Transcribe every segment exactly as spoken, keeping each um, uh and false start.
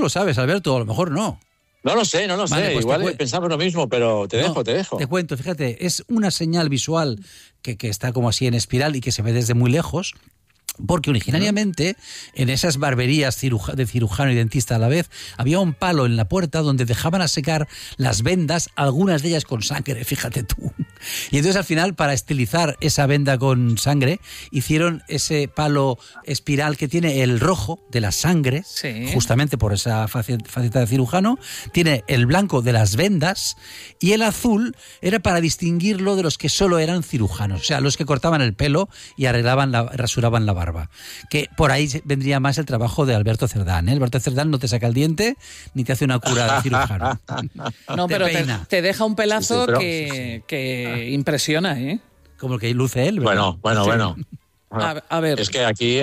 lo sabes, Alberto, a lo mejor no. No lo sé, no lo vale, sé. Pues igual cu- pensamos lo mismo, pero te no, dejo, te dejo. Te cuento, fíjate, es una señal visual que, que está como así en espiral y que se ve desde muy lejos. Porque originariamente en esas barberías ciruja, de cirujano y dentista a la vez había un palo en la puerta donde dejaban a secar las vendas, algunas de ellas con sangre, fíjate tú. Y entonces al final, para estilizar esa venda con sangre, hicieron ese palo espiral que tiene el rojo de la sangre, sí. justamente por esa faceta de cirujano, tiene el blanco de las vendas y el azul era para distinguirlo de los que solo eran cirujanos, o sea, los que cortaban el pelo y arreglaban la, rasuraban la barba. Que por ahí vendría más el trabajo de Alberto Cerdán, ¿eh? Alberto Cerdán no te saca el diente ni te hace una cura de cirujano. No, pero te, te deja un pelazo sí, sí, pero, que, sí, sí. que impresiona, ¿eh? Como el que luce él, ¿verdad? Bueno, bueno, sí. bueno. A, a ver. Es que aquí,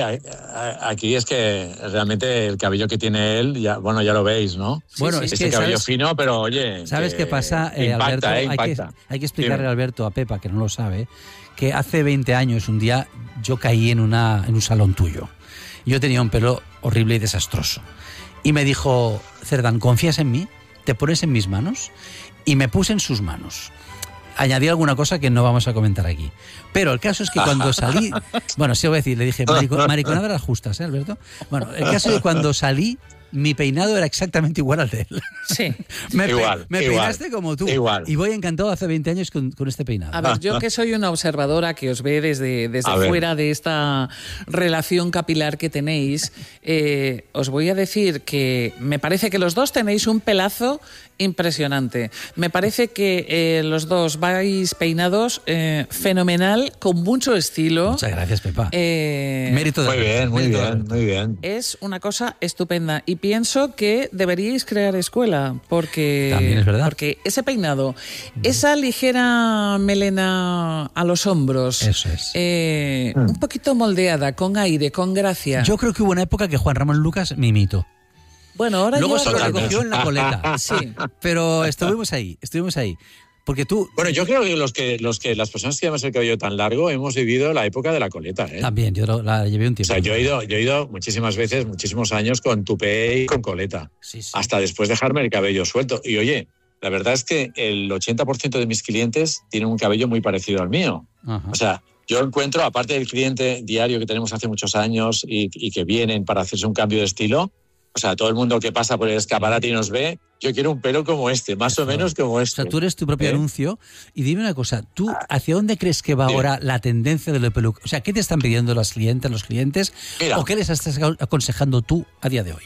aquí es que realmente el cabello que tiene él, ya, bueno, ya lo veis, ¿no? Bueno, sí, es ese que cabello ¿sabes, fino, pero oye... ¿Sabes qué pasa, eh, impacta, Alberto? Eh, hay, que, hay que explicarle a Alberto, a Pepa, que no lo sabe, que hace veinte años, un día, yo caí en, una, en un salón tuyo. Yo tenía un pelo horrible y desastroso. Y me dijo, Cerdán, ¿confías en mí? ¿Te pones en mis manos? Y me puse en sus manos. Añadí alguna cosa que no vamos a comentar aquí. Pero el caso es que cuando salí... Bueno, sí, voy a decir, le dije, marico, mariconadas las justas, ¿eh, Alberto? Bueno, el caso es que cuando salí, mi peinado era exactamente igual al de él. Sí. me igual, pe- me igual, peinaste como tú. Igual. Y voy encantado hace veinte años con, con este peinado. A ver, yo que soy una observadora que os ve desde, desde fuera de esta relación capilar que tenéis, eh, os voy a decir que me parece que los dos tenéis un pelazo impresionante. Me parece que eh, los dos vais peinados eh, fenomenal, con mucho estilo. Muchas gracias, Pepa. Eh, Mérito de Muy bien, muy mérito bien, de... muy bien. Es una cosa estupenda y pienso que deberíais crear escuela porque, también es verdad. Porque ese peinado, esa ligera melena a los hombros, eso es. Eh, mm. un poquito moldeada, con aire, con gracia. Yo creo que hubo una época que Juan Ramón Lucas me imitó. Bueno, ahora Luego yo se lo creo recogió en la coleta. Sí. Pero estuvimos ahí, estuvimos ahí. Porque tú... Bueno, yo creo que los que, los que las personas que llevamos el cabello tan largo hemos vivido la época de la coleta, ¿eh? También, yo lo, la llevé un tiempo. O sea, yo he ido, yo he ido muchísimas veces, muchísimos años con tupé y con coleta. Sí, sí. Hasta después dejarme el cabello suelto. Y oye, la verdad es que el ochenta por ciento de mis clientes tienen un cabello muy parecido al mío. Ajá. O sea, yo encuentro, aparte del cliente diario que tenemos hace muchos años y, y que vienen para hacerse un cambio de estilo, o sea, todo el mundo que pasa por el escaparate y nos ve, yo quiero un pelo como este, más o menos como este. O sea, tú eres tu propio ¿Eh? anuncio. Y dime una cosa, ¿tú hacia dónde crees que va ahora la tendencia de la peluca? O sea, ¿qué te están pidiendo las clientes, los clientes? Mira, ¿O qué les estás aconsejando tú a día de hoy?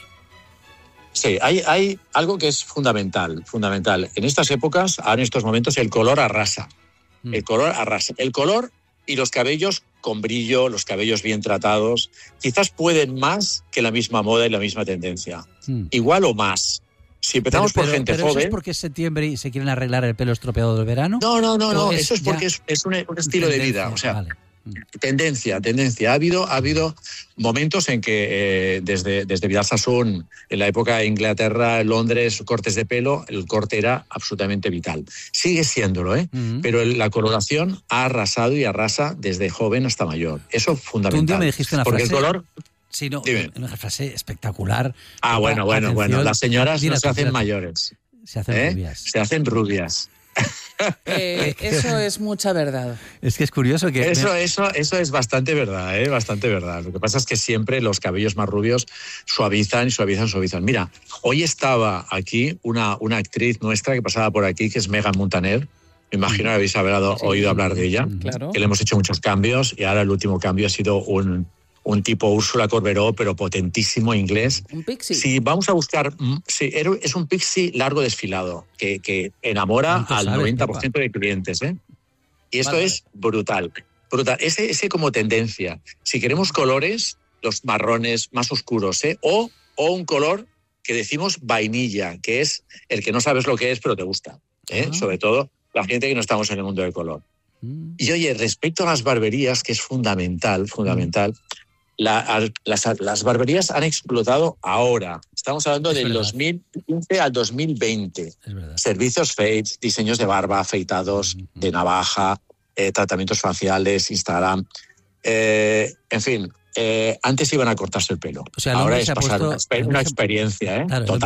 Sí, hay, hay algo que es fundamental, fundamental. En estas épocas, ahora en estos momentos, el color arrasa. Mm. El color arrasa. El color y los cabellos con brillo, los cabellos bien tratados, quizás pueden más que la misma moda y la misma tendencia. Mm. Igual o más. Si empezamos pero, por pero, gente pero joven... ¿eso es porque es septiembre y se quieren arreglar el pelo estropeado del verano? No, no, no, no. Es eso es porque es, es un, un estilo tendencia, de vida. O sea, vale. Tendencia, tendencia. Ha habido, ha habido momentos en que eh, desde, desde Vidal Sassoon, en la época de Inglaterra, Londres, cortes de pelo, el corte era absolutamente vital. Sigue siéndolo, ¿eh? Uh-huh. Pero el, la coloración ha arrasado y arrasa desde joven hasta mayor. Eso es fundamental. Tú un día me dijiste una porque frase... el color... Sí, no, Dime. una frase espectacular. Ah, Pepa, bueno, bueno, atención. bueno. Las señoras Dile no se hacen atención. mayores. Se hacen ¿eh? rubias. Se hacen rubias. Eh, eso es mucha verdad. Es que es curioso que... Eso, me... eso, eso es bastante verdad, ¿eh? Bastante verdad. Lo que pasa es que siempre los cabellos más rubios suavizan, suavizan, suavizan. Mira, hoy estaba aquí una, una actriz nuestra que pasaba por aquí, que es Megan Montaner. Me imagino que habéis hablado, sí, oído hablar de ella. Claro. Que le hemos hecho muchos cambios y ahora el último cambio ha sido un... un tipo Úrsula Corberó, pero potentísimo inglés. Un pixie. Si vamos a buscar... Sí, es un pixie largo desfilado, que, que enamora al sabes, noventa por ciento Pepa? De clientes, ¿eh? Y esto vale, es brutal, brutal. Ese, ese como tendencia. Si queremos colores, los marrones más oscuros, ¿eh? O, o un color que decimos vainilla, que es el que no sabes lo que es, pero te gusta, ¿eh? Ah. Sobre todo la gente que no estamos en el mundo del color. Mm. Y oye, respecto a las barberías, que es fundamental, fundamental... Mm. La, las, las barberías han explotado ahora. Estamos hablando es del verdad. dos mil quince al dos mil veinte. Servicios fade, diseños de barba, afeitados, uh-huh. de navaja, eh, tratamientos faciales, Instagram. Eh, en fin, eh, antes iban a cortarse el pelo. O sea, el ahora es se ha pasar puesto, una, una experiencia, ¿eh? Claro, total.